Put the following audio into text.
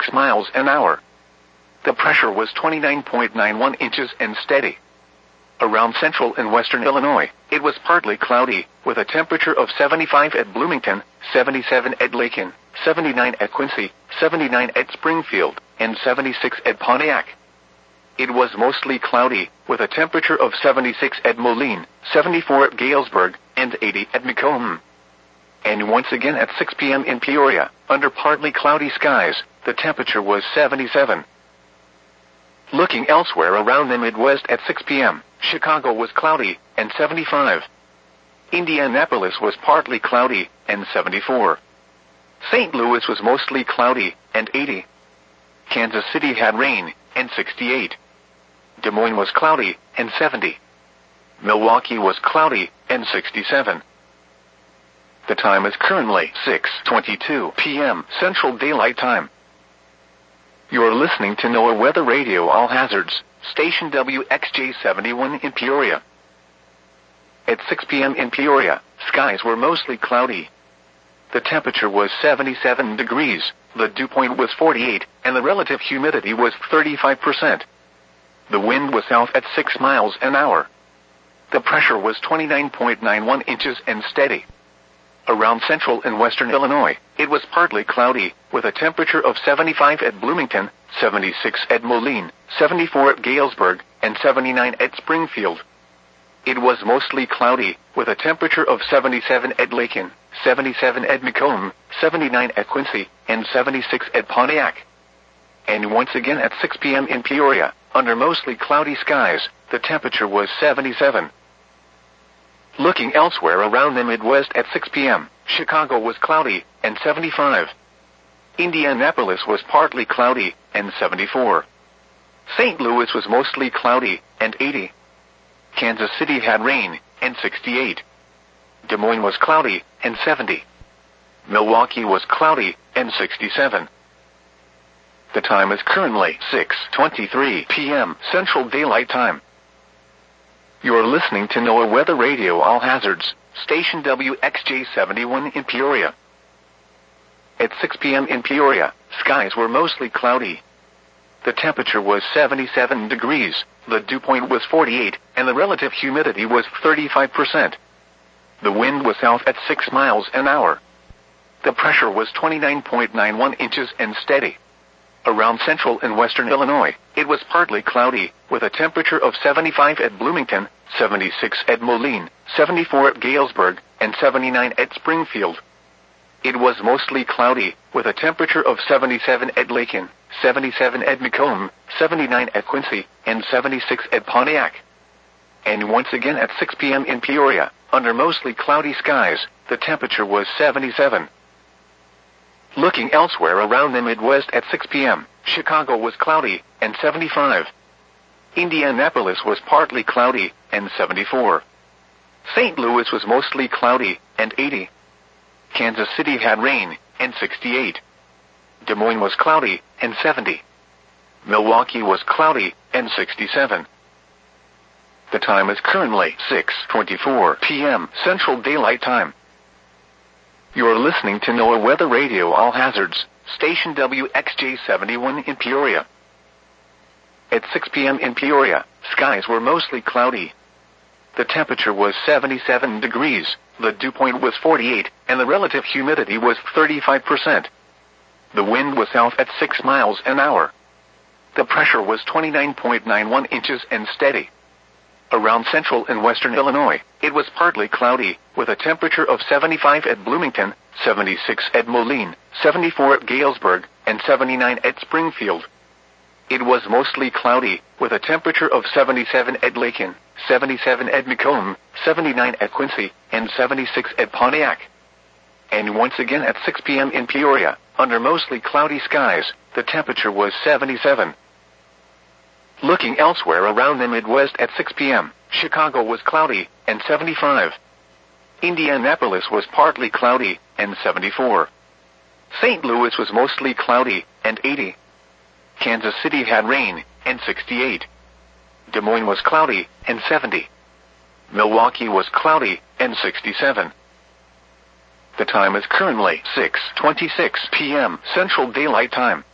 6 miles an hour. The pressure was 29.91 inches and steady. Around central and western Illinois, it was partly cloudy, with a temperature of 75 at Bloomington, 77 at Lakin, 79 at Quincy, 79 at Springfield, and 76 at Pontiac. It was mostly cloudy, with a temperature of 76 at Moline, 74 at Galesburg, and 80 at Macomb. And once again at 6 p.m. in Peoria, under partly cloudy skies, the temperature was 77. Looking elsewhere around the Midwest at 6 p.m., Chicago was cloudy, and 75. Indianapolis was partly cloudy, and 74. St. Louis was mostly cloudy, and 80. Kansas City had rain, and 68. Des Moines was cloudy, and 70. Milwaukee was cloudy, and 67. The time is currently 6:22 p.m. Central Daylight Time. You are listening to NOAA Weather Radio All Hazards, station WXJ71 in Peoria. At 6 p.m. in Peoria, skies were mostly cloudy. The temperature was 77 degrees, the dew point was 48, and the relative humidity was 35%. The wind was south at 6 miles an hour. The pressure was 29.91 inches and steady. Around central and western Illinois, it was partly cloudy, with a temperature of 75 at Bloomington, 76 at Moline, 74 at Galesburg, and 79 at Springfield. It was mostly cloudy, with a temperature of 77 at Lakin, 77 at Macomb, 79 at Quincy, and 76 at Pontiac. And once again at 6 p.m. in Peoria, under mostly cloudy skies, the temperature was 77. Looking elsewhere around the Midwest at 6 p.m., Chicago was cloudy, and 75. Indianapolis was partly cloudy, and 74. St. Louis was mostly cloudy, and 80. Kansas City had rain, and 68. Des Moines was cloudy, and 70. Milwaukee was cloudy, and 67. The time is currently 6:23 p.m. Central Daylight Time. You are listening to NOAA Weather Radio All Hazards, station WXJ71 in Peoria. At 6 p.m. in Peoria, skies were mostly cloudy. The temperature was 77 degrees, the dew point was 48, and the relative humidity was 35%. The wind was south at 6 miles an hour. The pressure was 29.91 inches and steady. Around central and western Illinois, it was partly cloudy, with a temperature of 75 at Bloomington, 76 at Moline, 74 at Galesburg, and 79 at Springfield. It was mostly cloudy, with a temperature of 77 at Lakin, 77 at Macomb, 79 at Quincy, and 76 at Pontiac. And once again at 6 p.m. in Peoria, under mostly cloudy skies, the temperature was 77. Looking elsewhere around the Midwest at 6 p.m., Chicago was cloudy, and 75. Indianapolis was partly cloudy, and 74. St. Louis was mostly cloudy, and 80. Kansas City had rain, and 68. Des Moines was cloudy, and 70. Milwaukee was cloudy, and 67. The time is currently 6:24 p.m. Central Daylight Time. You are listening to NOAA Weather Radio All Hazards, station WXJ71 in Peoria. At 6 p.m. in Peoria, skies were mostly cloudy. The temperature was 77 degrees, the dew point was 48, and the relative humidity was 35%. The wind was south at 6 miles an hour. The pressure was 29.91 inches and steady. Around central and western Illinois, it was partly cloudy, with a temperature of 75 at Bloomington, 76 at Moline, 74 at Galesburg, and 79 at Springfield. It was mostly cloudy, with a temperature of 77 at Lakin, 77 at Macomb, 79 at Quincy, and 76 at Pontiac. And once again at 6 p.m. in Peoria, under mostly cloudy skies, the temperature was 77. Looking elsewhere around the Midwest at 6 p.m., Chicago was cloudy, and 75. Indianapolis was partly cloudy, and 74. St. Louis was mostly cloudy, and 80. Kansas City had rain, and 68. Des Moines was cloudy, and 70. Milwaukee was cloudy, and 67. The time is currently 6:26 p.m. Central Daylight Time.